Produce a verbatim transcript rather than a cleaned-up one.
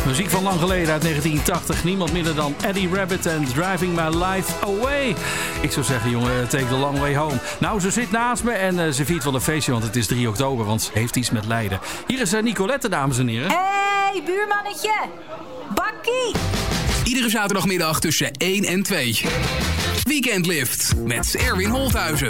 Muziek van lang geleden uit negentien tachtig. Niemand minder dan Eddie Rabbitt en Driving My Life Away. Ik zou zeggen, jongen, take the long way home. Nou, ze zit naast me en uh, ze viert wel een feestje, want het is drie oktober. Want ze heeft iets met Leiden. Hier is uh, Nicolette, dames en heren. Hey, buurmannetje. Bakkie. Iedere zaterdagmiddag tussen één en twee. Weekendlift met Erwin Holthuizen.